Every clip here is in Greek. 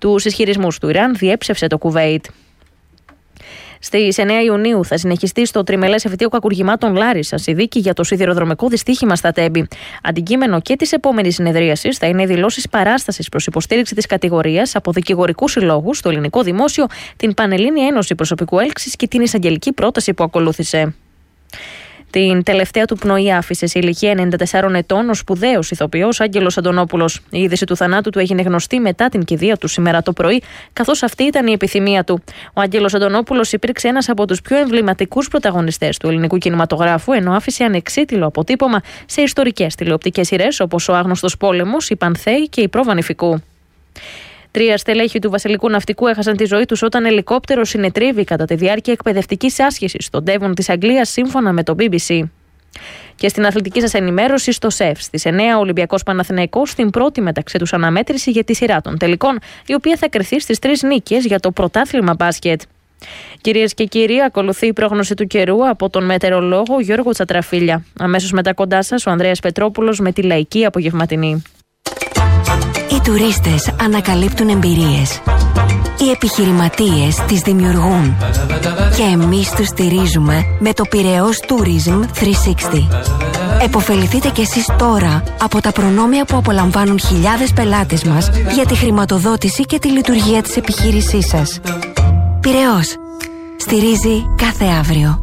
Τους ισχυρισμούς του Ιράν διέψευσε το Κουβέιτ. Στις 9 Ιουνίου θα συνεχιστεί στο τριμελές εφετείο κακουργημάτων Λάρισσας η δίκη για το σιδηροδρομικό δυστύχημα στα Τέμπη. Αντικείμενο και της επόμενης συνεδρίασης θα είναι οι δηλώσεις παράστασης προς υποστήριξη της κατηγορίας από δικηγορικούς συλλόγους, το Ελληνικό Δημόσιο, την Πανελλήνια Ένωση Προσωπικού Έλξης και την εισαγγελική πρόταση που ακολούθησε. Την τελευταία του πνοή άφησε σε ηλικία 94 ετών ο σπουδαίος ηθοποιός Άγγελος Αντωνόπουλος. Η είδηση του θανάτου του έγινε γνωστή μετά την κηδεία του σήμερα το πρωί, καθώς αυτή ήταν η επιθυμία του. Ο Άγγελος Αντωνόπουλος υπήρξε ένας από τους πιο εμβληματικούς πρωταγωνιστές του ελληνικού κινηματογράφου, ενώ άφησε ανεξίτηλο αποτύπωμα σε ιστορικές τηλεοπτικές σειρές όπως Ο Άγνωστος Πόλεμος, Η Πανθέη και Η Πρόβα Νηφικού. 3 στελέχη του Βασιλικού Ναυτικού έχασαν τη ζωή τους όταν ελικόπτερο συνετρίβη κατά τη διάρκεια εκπαιδευτικής άσκησης στον Ντέβον της Αγγλίας, σύμφωνα με το BBC. Και στην αθλητική σας ενημέρωση, στο ΣΕΦ, στις 9 ο Ολυμπιακός Παναθηναϊκός στην πρώτη μεταξύ τους αναμέτρηση για τη σειρά των τελικών, η οποία θα κριθεί στις 3 νίκες για το πρωτάθλημα μπάσκετ. Κυρίες και κύριοι, ακολουθεί η πρόγνωση του καιρού από τον μετεωρολόγο Γιώργο Τσατραφίλια. Αμέσως μετά κοντά σας ο Ανδρέας Πετρόπουλος με τη λαϊκή απογευματινή. Οι τουρίστες ανακαλύπτουν εμπειρίες. Οι επιχειρηματίες τις δημιουργούν. Και εμείς τους στηρίζουμε με το Πειραιώς Tourism 360. Εποφεληθείτε κι εσείς τώρα από τα προνόμια που απολαμβάνουν χιλιάδες πελάτες μας για τη χρηματοδότηση και τη λειτουργία της επιχείρησής σας. Πειραιώς. Στηρίζει κάθε αύριο.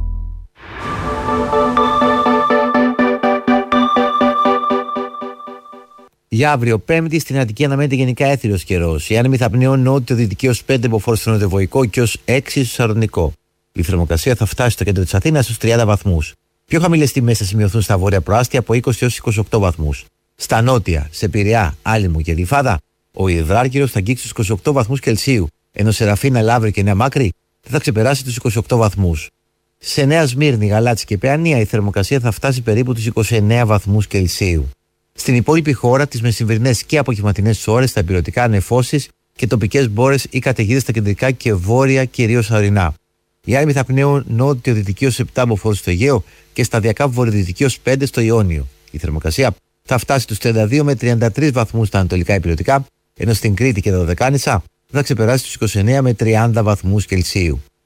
Για αύριο, Πέμπτη, στην Αττική αναμένεται γενικά έθριος καιρός. Η άνεμη θα πνέουν νότιο-δυτική ως 5 μποφόρ στο νοτιοβοϊκό και ως 6 στο σαρδονικό. Η θερμοκρασία θα φτάσει στο κέντρο της Αθήνας στους 30 βαθμούς. Πιο χαμηλές τιμές θα σημειωθούν στα βόρεια προάστια από 20 έως 28 βαθμούς. Στα νότια, σε Πειραιά, Άλυμο και Γλυφάδα, ο υδράργυρος θα αγγίξει τους 28 βαθμούς Κελσίου, ενώ σε Ραφίνα, Λαύρη και Νέα Μάκρη θα ξεπεράσει τους 28 βαθμούς. Σε Νέα Σμύρνη, Γαλάτσι και Παιανία η θερμοκρασία θα φτάσει περίπου τους 29 βαθμούς Κελσίου. Στην υπόλοιπη χώρα, τις μεσημβρινές και απογευματινές ώρες, τα υπηρετικά νεφώσεις και τοπικές μπόρες ή καταιγίδες στα κεντρικά και βόρεια, κυρίως ορεινά. Οι άνεμοι θα πνέουν νότιο-δυτική ως 7 μποφόρ στο Αιγαίο και σταδιακά βορειοδυτική ως 5 στο Ιόνιο. Η θερμοκρασία θα φτάσει τους 32 με 33 βαθμούς στα ανατολικά υπηρετικά, ενώ στην Κρήτη και τα Δωδεκάνησα θα ξεπεράσει τους 29 με 30 βαθμούς Κελσίου.